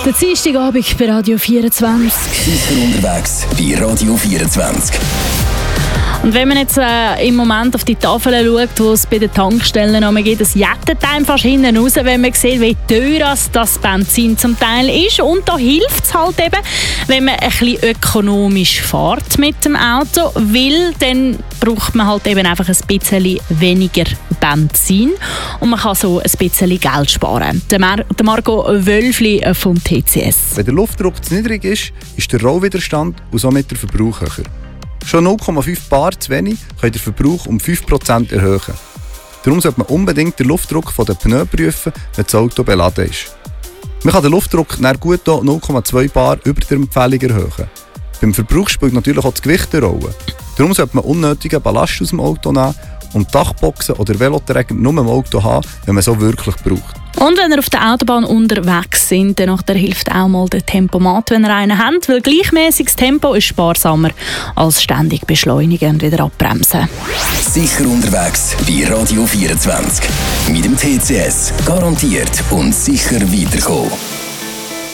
Der Dienstagabend bei Radio 24. Sicher unterwegs bei Radio 24. Und wenn man jetzt im Moment auf die Tafeln schaut, wo es bei den Tankstellen geht, das jettet einem fast hinten raus, wenn man sieht, wie teuer das Benzin zum Teil ist. Und da hilft es halt eben, wenn man ein bisschen ökonomisch fährt mit dem Auto, weil dann braucht man halt eben einfach ein bisschen weniger Benzin und man kann so ein bisschen Geld sparen. Der Marco Wölfli vom TCS. Wenn der Luftdruck zu niedrig ist, ist der Rollwiderstand und somit der Verbrauch höher. Schon 0,5 Bar zu wenig können den Verbrauch um 5% erhöhen. Darum sollte man unbedingt den Luftdruck der Pneu prüfen, wenn das Auto beladen ist. Man kann den Luftdruck dann gut 0,2 Bar über der Empfehlung erhöhen. Beim Verbrauch spielt natürlich auch das Gewicht eine Rolle. Darum sollte man unnötigen Ballast aus dem Auto nehmen und Dachboxen oder Veloträger nur im Auto haben, wenn man so wirklich braucht. Und wenn ihr auf der Autobahn unterwegs seid, dann hilft auch mal der Tempomat, wenn ihr einen habt, weil gleichmäßiges Tempo ist sparsamer als ständig beschleunigen und wieder abbremsen. Sicher unterwegs bei Radio 24. Mit dem TCS. Garantiert und sicher weiterkommen.